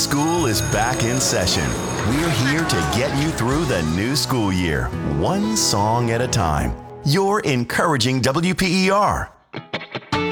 School is back in session. We're here to get you through the new school year, one song at a time. You're encouraging WPER.